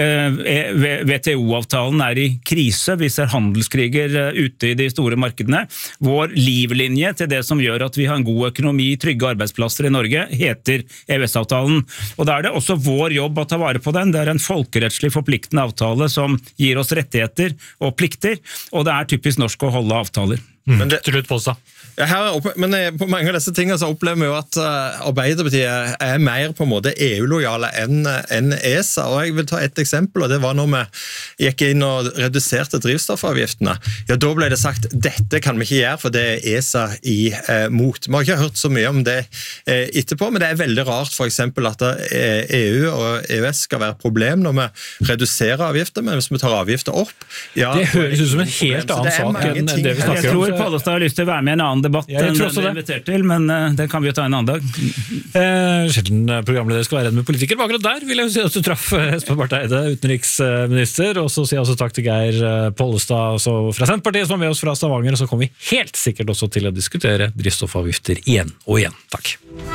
[SPEAKER 7] WTO-avtalen i krise, vi ser handelskriger ute i de store markedene. Vår livlinje til det som gjør at vi har en god økonomi, trygge arbeidsplasser i Norge, heter EØS-avtalen. Og da det også vår jobb å ta vare på den. Det en folkerettslig forpliktende avtale som gir oss rettigheter og plikter, og det typisk norsk å holde avtaler.
[SPEAKER 1] Men til slutt, Pollestad.
[SPEAKER 8] Men på mange av disse tingene så opplever vi jo at Arbeiderpartiet er mer på en måte EU-lojale enn ESA, og jeg vil ta et eksempel, og det var når vi gikk inn og reduserte drivstoffavgiftene. Ja, da ble det sagt, dette kan vi ikke gjøre, for det er ESA imot. Vi har ikke hørt så mye om det etterpå, men det er veldig rart for eksempel at EU og EØS skal være problem når vi reduserer avgifter, men hvis vi tar avgifter opp... Ja,
[SPEAKER 1] det høres ut som en helt annen sak enn det vi snakker om.
[SPEAKER 7] Jeg tror Pollestad har lyst til å være med i en annen debatt enn det vi er invitert til, men det kan vi jo ta en annen dag.
[SPEAKER 1] Sjelden programleder skal være en med politikere, men akkurat der vil jeg jo si at du traff Espen Barth Eide, utenriksminister, og så sier jeg også takk til Geir Pollestad fra Senterpartiet som er med oss fra Stavanger, og så kommer vi helt sikkert også til å diskutere drivstoffavgifter igjen og igjen. Takk.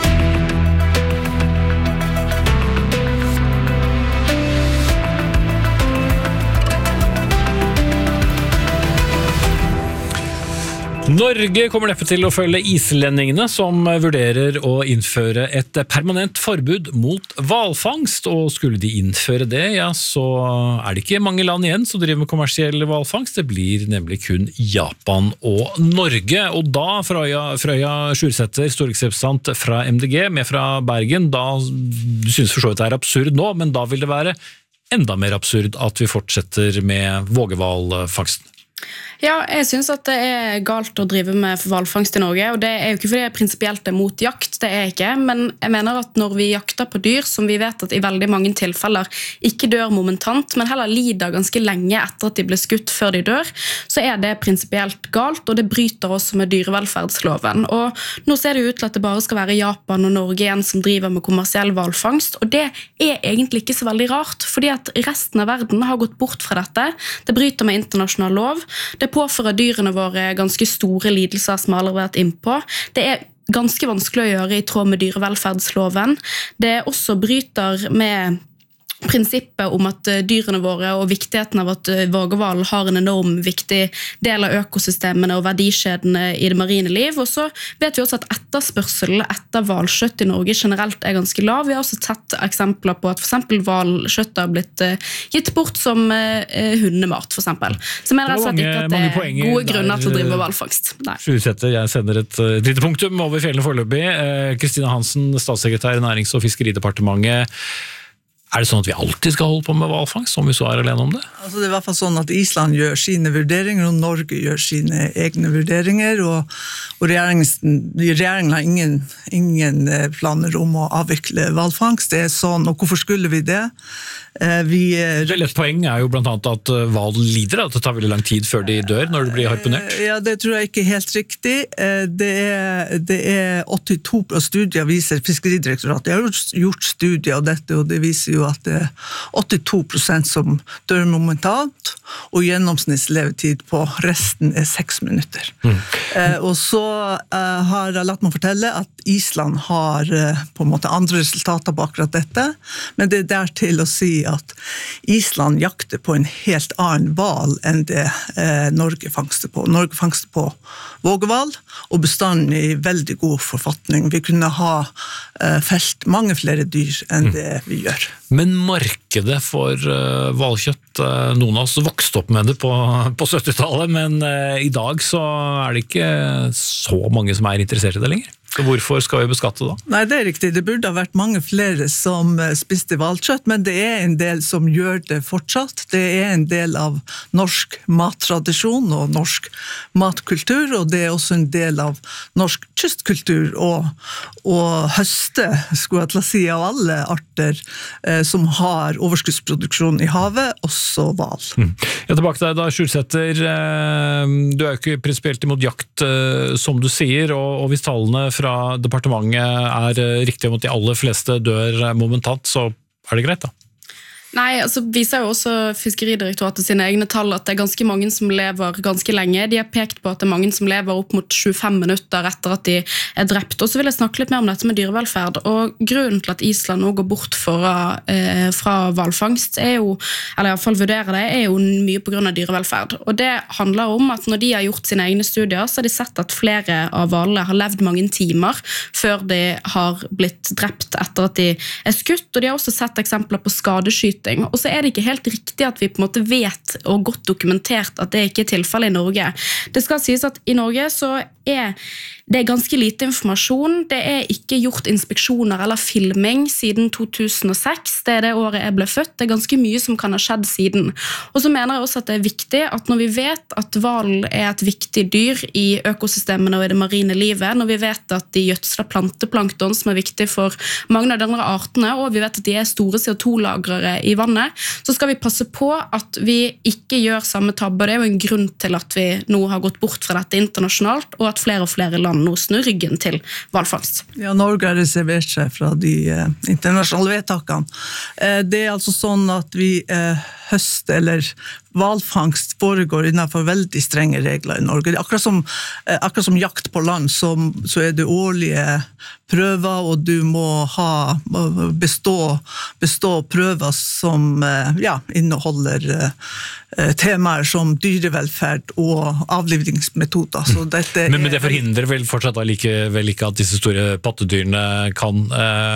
[SPEAKER 1] Norge kommer neppe til å følge islendingene som vurderer å innføre et permanent forbud mot hvalfangst, og skulle de innføre det, ja, så er det ikke mange land igjen som driver med kommersiell hvalfangst. Det blir nemlig kun Japan og Norge, og da Frøya Sjursæter, stortingsrepresentant fra MDG, med fra Bergen, da du synes for så vidt det er absurd nå, men da vil det være enda mer absurd at vi fortsetter med vågehvalfangsten.
[SPEAKER 9] Ja, jeg synes at det er galt å drive med hvalfangst i Norge, og det er jo ikke fordi jeg prinsipielt er mot jakt, det er ikke, men jeg mener at når vi jakter på dyr som vi vet at i veldig mange tilfeller ikke dør momentant, men heller lider ganske lenge etter at de blir skutt før de dør, så er det prinsipielt galt, og det bryter også med dyrevelferdsloven. Og nå ser det ut til at det bare skal være Japan og Norge igjen som driver med kommersiell hvalfangst, og det er egentlig ikke så veldig rart, fordi at resten av verden har gått bort fra dette. Det bryter med internasjonal lov, det påfører dyrene våre ganske store lidelser som jeg allerede har vært innpå. Det er ganske vanskelig å gjøre i tråd med dyrevelferdsloven. Det også bryter med prinsippet om at dyrene våre og viktigheten av at vågehval har en enorm viktig del av økosystemene og verdikjedene i det marine liv. Og så vet vi også at etterspørselen etter hvalkjøtt i Norge generelt er ganske lav. Vi har også sett eksempler på at for eksempel hvalkjøtt har blitt gitt bort som hundemat, for eksempel. Så jeg mener altså at ikke at det er gode grunner til å drive hvalfangst.
[SPEAKER 1] Sjursæter, jeg sender et lite punktum over fjellene foreløpig. Kristina Hansen, statssekretær i Nærings- og fiskeridepartementet. Er det sånn at vi alltid skal holde på med hvalfangst, om vi så er alene om det?
[SPEAKER 10] Altså det er i hvert fall sånn at Island gjør sine vurderinger, og Norge gjør sine egne vurderinger, og regjeringen har ingen planer om å avvikle hvalfangst. Det er sånn, og hvorfor skulle vi det?
[SPEAKER 1] Et poeng er jo blant annet at hval lider, at det tar veldig lang tid før de dør når de blir harpunert.
[SPEAKER 10] Ja, det tror jeg ikke er helt riktig. Det er 82 studier viser Fiskeridirektoratet. Jeg har gjort studier av dette, og det viser jo at det er 82% som dør momentant, og gjennomsnittslevetid på resten er 6 minutter. Og så har jeg latt meg fortelle at Island har på en måte andre resultater på akkurat dette, men det er der til å si at Island jakter på en helt annen hval enn det Norge fangster på. Norge fangster på vågehval, og bestanden er i veldig god forfatning. Vi kunne ha felt mange flere dyr enn det vi gjør.
[SPEAKER 1] Men markedet for hvalkjøtt, noen av oss vokste opp med det på 70-tallet, men i dag så er det ikke så mange som er interessert i det lenger. Så hvorfor skal vi beskatte da?
[SPEAKER 10] Nei, det er riktig. Det burde ha vært mange flere som spiste hvalkjøtt, men det er en del som gjør det fortsatt. Det er en del av norsk mattradisjon og norsk matkultur, og det er også en del av norsk kystkultur å høste, skulle jeg til å si, av alle arter som har overskuddsproduksjon i havet, også hval.
[SPEAKER 1] Ja, tilbake til deg da, Sjursæter. Du er jo ikke prinsipielt imot jakt, som du sier, og hvis tallene fra departementet er riktig om at de aller fleste dør momentant, så er det greit da?
[SPEAKER 9] Nei, altså viser jo også Fiskeridirektoratet sine egne tall at det er ganske mange som lever ganske lenge. De har pekt på at det er mange som lever opp mot 25 minutter etter at de er drept. Og så vil jeg snakke litt mer om dette med dyrevelferd. Og grunnen til at Island nå går bort fra hvalfangst er jo, eller i hvert fall vurderer det, er jo mye på grunn av dyrevelferd. Og det handler om at når de har gjort sine egne studier, så har de sett at flere av hvalene har levd mange timer før de har blitt drept etter at de er skutt. Og de har også sett eksempler på skadeskyting overskyting, og så det ikke helt riktig at vi på en måte vet og godt dokumentert at det ikke tilfellet i Norge. Det skal sies at i Norge så det ganske lite informasjon, det ikke gjort inspeksjoner eller filming siden 2006, det året jeg ble født, det ganske mye som kan ha skjedd siden. Og så mener jeg også at det viktig at når vi vet at hvalen et viktig dyr i økosystemene og i det marine livet, når vi vet at de gjødsler planteplankton som viktig for mange av de andre artene, og vi vet at de store CO2-lagrere i vannet, så skal vi passe på at vi ikke gjør samme tabbe. Det jo en grunn til at vi nå har gått bort fra dette internasjonalt, og at flere og flere land nå snur ryggen til hvalfangst.
[SPEAKER 10] Ja, Norge har reservert seg fra de internasjonale vedtakene. Det altså sånn at vi høst eller hvalfangst foregår innenfor veldig strenge regler i Norge. Akkurat som jakt på land, så det årlige prøver, og du må bestå prøver som inneholder temaer som dyrevelferd og avlivningsmetoder. Så dette
[SPEAKER 1] men det forhindrer vel fortsatt likevel ikke at disse store pattedyrene kan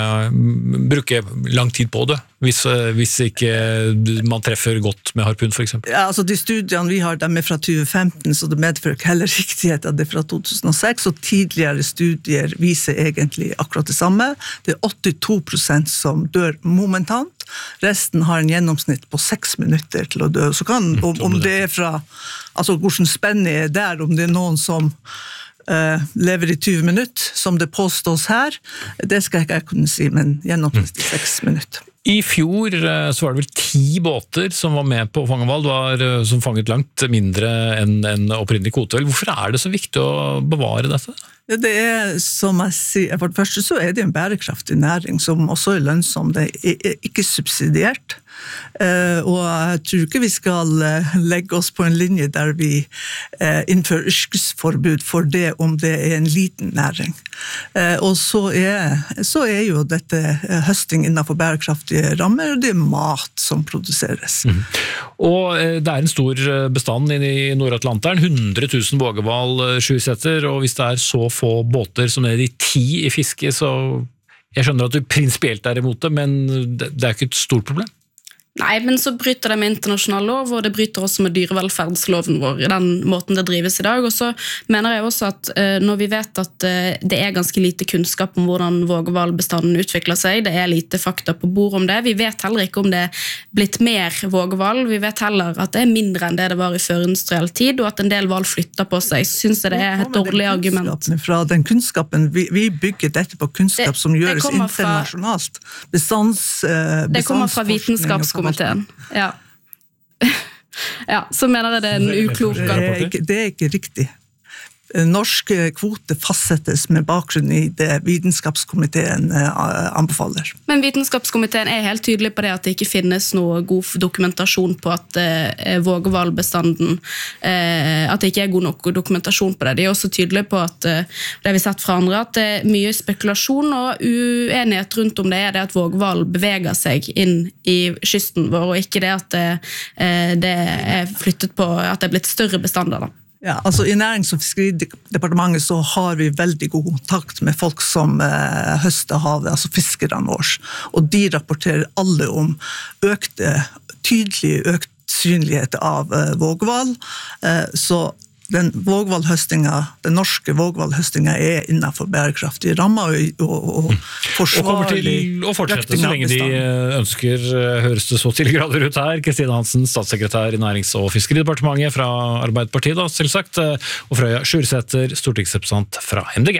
[SPEAKER 1] bruke lang tid på det, hvis ikke man treffer godt med harpun for eksempel?
[SPEAKER 10] Ja, altså de studiene vi har, de fra 2015, så det medfører heller riktighet at det fra 2006, og tidligere studier viser egentlig akkurat det samme. Det 82% som dør momentant, resten har en gjennomsnitt på 6 minutter til å dø. Så kan, om det fra, altså hvordan spennet der, om det noen som lever i 20 minutter, som det påstås her, det skal jeg ikke kunne si, men gjennomsnitt i 6 minutter.
[SPEAKER 1] I fjor så var det vel 10 båter som var med på å fange hval, som fanget langt mindre enn opprinnelig kvote. Hvorfor det så viktig å bevare dette?
[SPEAKER 10] Det som jeg sier, for det første så det en bærekraftig næring som også lønnsom, det ikke subsidiert. Og jeg tror ikke vi skal legge oss på en linje der vi innfører yrkesforbud for det om det en liten næring. Og så jo dette høsting innenfor bærekraftige rammer, og det mat som produseres.
[SPEAKER 1] Og det en stor bestand i Nord-Atlanteren, 100 000 vågehval sjusetter, og hvis det så få båter som de 10 i fiske, så jeg skjønner at du prinsipielt imot det, men det ikke et stort problem.
[SPEAKER 9] Nei, men så bryter det med internasjonal lov, og det bryter også med dyrevelferdsloven vår, i den måten det drives i dag. Og så mener jeg også at når vi vet at det ganske lite kunnskap om hvordan vågehvalbestanden utvikler seg, det lite fakta på bord om det, vi vet heller ikke om det blitt mer vågehval, vi vet heller at det mindre enn det var i førindustriell tid, og at en del hval flytter på seg, så synes jeg det et dårlig argument.
[SPEAKER 10] Fra den kunnskapen, vi bygger dette på kunnskap som gjøres internasjonalt.
[SPEAKER 9] Det kommer fra vitenskapskomiteen. Ja. Ja, så mener jeg det en uklok rapport.
[SPEAKER 10] Det ikke riktig. Norsk kvote fastsettes med bakgrunn i det vitenskapskomiteen anbefaler.
[SPEAKER 9] Men vitenskapskomiteen helt tydelig på det at det ikke finnes noe god dokumentasjon på at vågehvalbestanden, at det ikke god nok dokumentasjon på det. De også tydelige på at, det vi sett fra andre, at det mye spekulasjon og uenighet rundt om det at vågehval beveger seg inn i kysten vår, og ikke det at det flyttet på, at det blitt større bestander da.
[SPEAKER 10] Ja, altså I Nærings- og fiskeridepartementet så har vi veldig god kontakt med folk som høster havet, altså fiskerne våre, og de rapporterer alle om tydelig økt synlighet av vågehval, så den norske vågehvalhøstinga innenfor bærekraftige rammer og forsvarlig
[SPEAKER 1] og fortsette så lenge de ønsker, høres det så til grader ut her. Kristine Hansen, statssekretær i Nærings- og fiskeridepartementet fra Arbeiderpartiet, da, selvsagt, og Frøya Sjursæter, stortingsrepresentant fra MDG.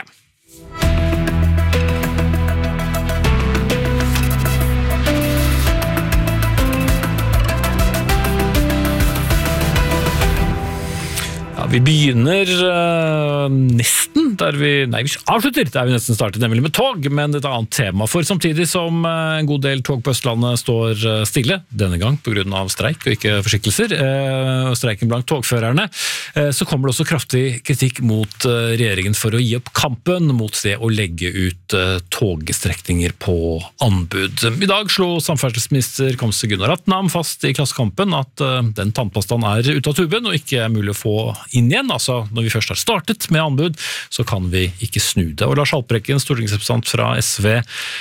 [SPEAKER 1] Vi begynner nesten der vi avslutter, der vi nesten startet, nemlig med tog, men et annet tema. For samtidig som en god del tog på Østlandet står stille, denne gang på grunn av streik og ikke forsikkelser, streiken blant togførerne, så kommer det også kraftig kritikk mot regjeringen for å gi opp kampen mot det å legge ut togstrekninger på anbud. I dag slo samferdselsminister Kamzy Gunnar Atnam fast i Klassekampen at den tannpastaen ute av tuben og ikke mulig å få inn igjen, altså når vi først har startet med anbud, så kan vi ikke snu det. Og Lars Haltbrekken, stortingsrepresentant fra SV,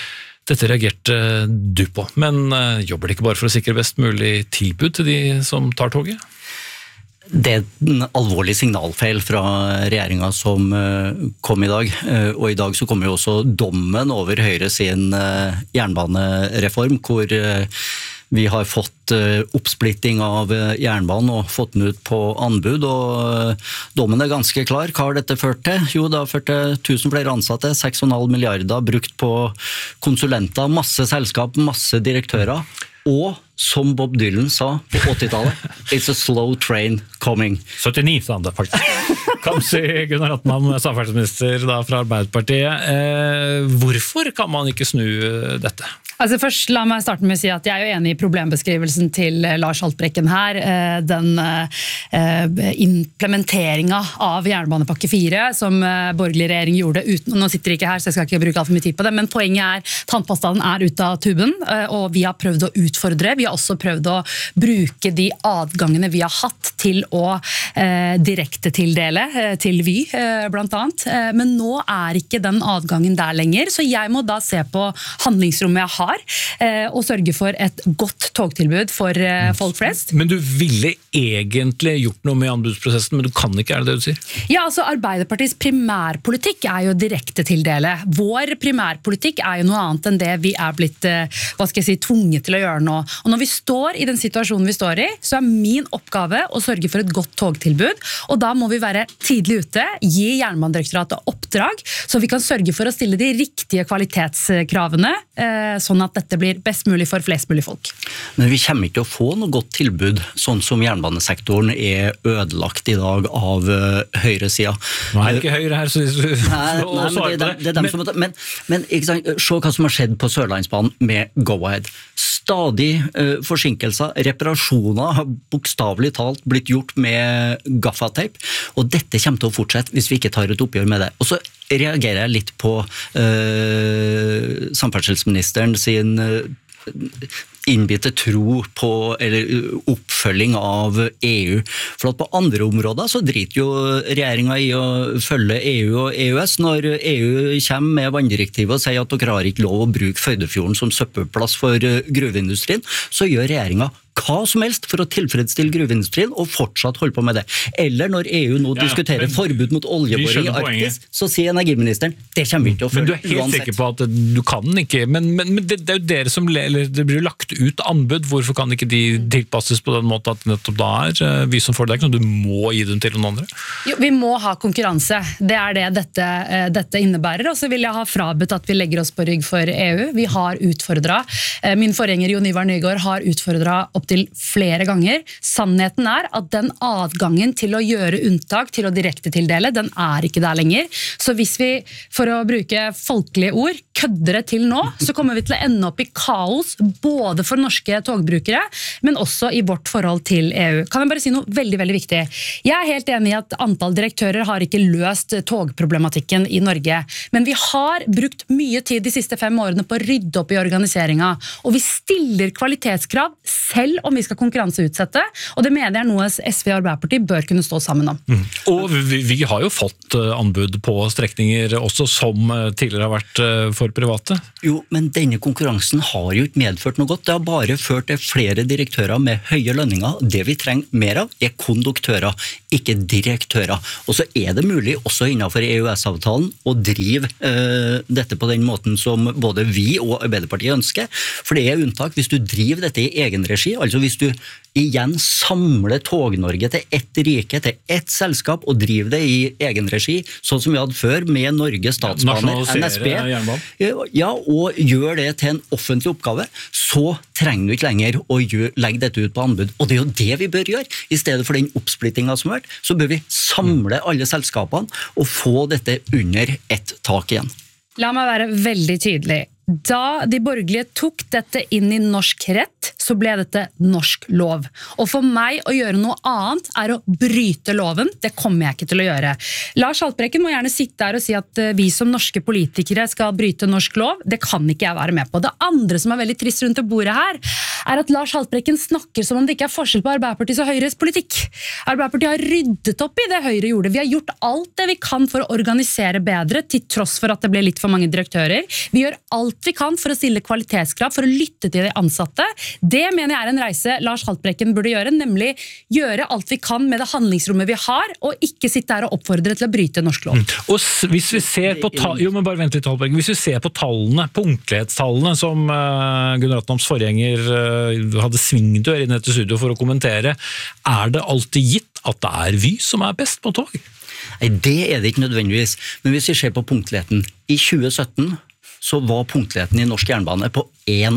[SPEAKER 1] Dette reagerte du på, men jobber det ikke bare for å sikre best mulig tilbud til de som tar toget?
[SPEAKER 11] Det en alvorlig signalfeil fra regjeringen som kom i dag, og i dag så kommer jo også dommen over Høyre sin jernbanereform, hvor vi har fått oppsplitting av jernbanen og fått den ut på anbud, og dommen ganske klar. Hva har dette ført til? Jo, det har ført til 1000 flere ansatte, 6,5 milliarder brukt på konsulenter, masse selskap, masse direktører, og som Bob Dylan sa på 80-tallet, it's a slow train coming.
[SPEAKER 1] 79 sa han det faktisk. Kamzy Gunnar Atman, samferdselsminister fra Arbeiderpartiet. Hvorfor kan man ikke snu dette?
[SPEAKER 12] Altså først, la meg starte med å si at jeg enig i problembeskrivelsen til Lars Haltbrekken her. Den implementeringen av jernbanepakke 4 som borgerlig regjering gjorde uten, nå sitter de ikke her, så jeg skal ikke bruke alt for mye tid på det, men poenget tannpastaen ute av tuben, og vi har prøvd å utfordre. Vi har også prøvd å bruke de adgangene vi har hatt til å direkte tildele til Vy, blant annet. Men nå ikke den adgangen der lenger, så jeg må da se på handlingsrommet jeg har, og sørge for et godt togtilbud for folk flest.
[SPEAKER 1] Men du ville egentlig gjort noe med anbudsprosessen, men du kan ikke, det du sier?
[SPEAKER 12] Ja, altså Arbeiderpartiets primærpolitikk jo direkte tildele. Vår primærpolitikk jo noe annet enn det vi blitt, tvunget til å gjøre nå. Og når vi står i den situasjonen vi står i, så min oppgave å sørge for et godt togtilbud, og da må vi være tidlig ute, gi Jernbanedirektoratet oppdrag, så vi kan sørge for å stille de riktige kvalitetskravene, sånn at dette blir best mulig for flest mulig folk.
[SPEAKER 11] Men vi kommer ikke til å få noe godt tilbud, sånn som jernbanesektoren ødelagt i dag av høyresiden.
[SPEAKER 1] Nå det ikke Høyre her, så
[SPEAKER 11] men ikke sant, se hva som har skjedd på Sørlandsbanen med Go-Ahead. Stadig forsinkelser, reparasjoner har bokstavelig talt blitt gjort med gaffateip, og dette kommer til å fortsette hvis vi ikke tar et oppgjør med det. Og så reagerer jeg litt på samferdselsministeren sin innbitte tro på eller oppfølging av EU. For at på andre områder så driter jo regjeringen i å følge EU og EØS. Når EU kommer med vanndirektivet og sier at dere har ikke lov å bruke Førdefjorden som søppelplass for gruveindustrien, så gjør regjeringen hva som helst for å tilfredsstille gruveindustrien og fortsatt holde på med det. Eller når EU nå diskuterer forbud mot oljeboring i Arktis, så sier energiministeren, det kommer vi ikke til å følge.
[SPEAKER 1] Men du helt sikker på at du kan ikke, men det jo dere som, eller det blir lagt ut anbud, hvorfor kan ikke de tilpasses på den måten at nettopp da vi som får det, ikke noe du må gi dem til noen andre?
[SPEAKER 12] Jo, vi må ha konkurranse. Det det dette innebærer, og så vil jeg ha frabedt at vi legger oss på rygg for EU. Vi har utfordret. Min forgjenger Jon Ivar Nygård har utfordret opp til flere ganger. Sannheten at den adgangen til å gjøre unntak, til å direkte tildele, den ikke der lenger. Så hvis vi, for å bruke folkelige ord, kødder det til nå, så kommer vi til å ende opp i kaos, både for norske togbrukere, men også i vårt forhold til EU. Kan jeg bare si noe veldig, veldig viktig? Jeg helt enig i at antall direktører har ikke løst togproblematikken i Norge, men vi har brukt mye tid de siste 5 årene på å rydde opp i organiseringen, og vi stiller kvalitetskrav selv om vi skal konkurranseutsette, og det mener jeg noe SV og Arbeiderpartiet bør kunne stå sammen om.
[SPEAKER 1] Og vi har jo fått anbud på strekninger også som tidligere har vært for private.
[SPEAKER 11] Jo, men denne konkurransen har jo ikke medført noe godt. Det har bare ført til flere direktører med høye lønninger. Det vi trenger mer av konduktører, ikke direktører. Og så det mulig også innenfor EØS-avtalen å drive dette på den måten som både vi og Arbeiderpartiet ønsker, for det unntak hvis du driver dette i egen regi, altså hvis du igjen samler Tog-Norge til ett rike, til ett selskap, og driver det i egen regi, sånn som vi hadde før med Norge Statsbaner, NSB, og gjør det til en offentlig oppgave, så trenger du ikke lenger å legge dette ut på anbud. Og det jo det vi bør gjøre. I stedet for den oppsplittingen som har vært, så bør vi samle alle selskapene og få dette under ett tak igjen.
[SPEAKER 12] La meg være veldig tydelig. Da de borgerlige tok dette inn i norsk rett, så ble dette norsk lov. Og for meg å gjøre noe annet å bryte loven. Det kommer jeg ikke til å gjøre. Lars Haltbrekken må gjerne sitte der og si at vi som norske politikere skal bryte norsk lov. Det kan ikke jeg være med på. Det andre som veldig trist rundt det bordet her, at Lars Haltbrekken snakker som om det ikke forskjell på Arbeiderpartiets og Høyres politikk. Arbeiderpartiet har ryddet opp i det Høyre gjorde. Vi har gjort alt det vi kan for å organisere bedre, til tross for at det ble litt for mange direktører. Vi gjør alt alt vi kan for å stille kvalitetskrav, for å lytte til de ansatte. Det mener jeg en reise Lars Haltbrekken burde gjøre, nemlig gjøre alt vi kan med det handlingsrommet vi har, og ikke sitte her og oppfordre til å bryte norsk lov.
[SPEAKER 1] Og hvis vi ser på hvis vi ser på tallene, punktlighetstallene som Gunnar Ratnams forgjenger hadde svingdør inn etter studio for å kommentere, det alltid gitt at det Vy som best på tog?
[SPEAKER 11] Nei, det det ikke nødvendigvis. Men hvis vi ser på punktligheten, i 2017 så var punktligheten i norsk jernbane på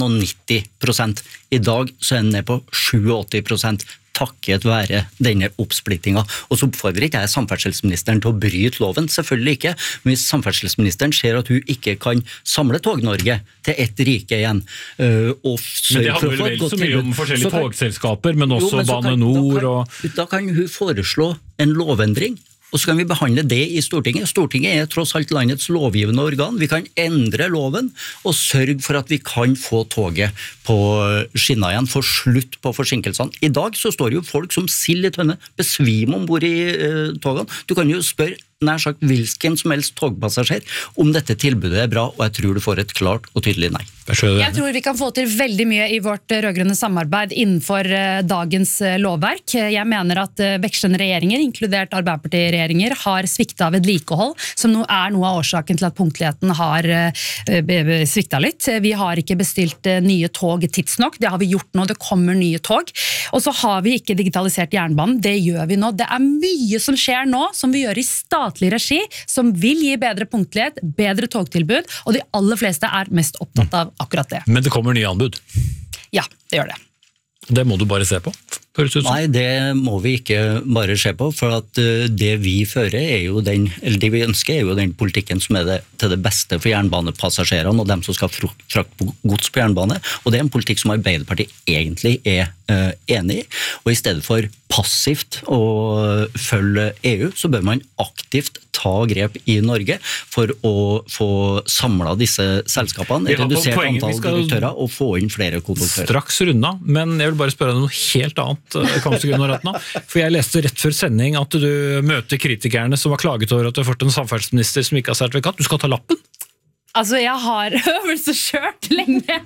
[SPEAKER 11] 91%. I dag så den ned på 87%. Takket være denne oppsplittinga. Og så oppfordrer ikke jeg samferdselsministeren til å bryte loven, selvfølgelig ikke. Men hvis samferdselsministeren ser at hun ikke kan samle Tog-Norge til ett rike igjen, og
[SPEAKER 1] men det handler vel så mye om forskjellige togselskaper, men også Bane Nor
[SPEAKER 11] Da kan hun foreslå en lovendring, og så kan vi behandle det i Stortinget. Stortinget tross alt landets lovgivende organ. Vi kan endre loven og sørge for at vi kan få toget på skinner igjen, få slutt på forsinkelsene. I dag så står jo folk som sild i tønne, besvimer ombord i togene. Du kan jo spørre nær sagt hvilken som helst togpassasjer om dette tilbudet bra, og jeg tror du får et klart og tydelig nei.
[SPEAKER 12] Jeg tror vi kan få til veldig mye i vårt rødgrønne samarbeid innenfor dagens lovverk. Jeg mener at vekslende regjeringer, inkludert Arbeiderparti-regjeringer, har sviktet av vedlikehold, som nå noe av årsaken til at punktligheten har sviktet litt. Vi har ikke bestilt nye tog tidsnok, det har vi gjort nå, det kommer nye tog. Og så har vi ikke digitalisert jernbanen, det gjør vi nå. Det mye som skjer nå, som vi gjør i statlig regi, som vil gi bedre punktlighet, bedre togtilbud, og de aller fleste mest opptatt av akkurat det.
[SPEAKER 1] Men det kommer nye anbud?
[SPEAKER 12] Ja, det gjør det.
[SPEAKER 1] Det må du bare se på?
[SPEAKER 11] Nei, det må vi ikke bare se på, for at det vi fører det vi ønsker jo den politikken som til det beste for jernbanepassasjerene og dem som skal frakte gods på jernbane, og det en politikk som Arbeiderpartiet egentlig enig i, og i stedet for passivt å følge EU, så bør man aktivt ta grep i Norge for å få samlet disse selskapene, redusert antall direktører og få inn flere konduktører.
[SPEAKER 1] Straks runda, men jeg vil bare spørre deg noe helt annet, Gunnar Ratna. For jeg leste rett før sending at du møter kritikerne som har klaget over at du har fått en samferdselsminister som ikke har sertifikat. Du skal ta lappen?
[SPEAKER 12] Altså, jeg har øvelseskjørt lenge.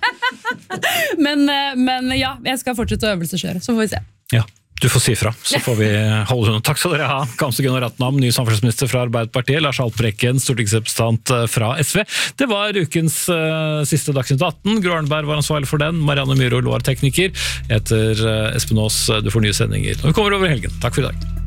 [SPEAKER 12] men ja, jeg skal fortsette å øvelseskjøre, så får vi se.
[SPEAKER 1] Ja. Du får si fra, så får vi holde under. Takk skal dere ha, Gunnar Ratnam, ny samferdselsminister fra Arbeiderpartiet, Lars Haltbrekken, stortingsrepresentant fra SV. Det var ukens siste Dagsnytt 18. Gro Arneberg var ansvarlig for den, Marianne Myhrol var tekniker. Jeg heter Espen Aas, du får nye sendinger når vi kommer over helgen. Takk for i dag.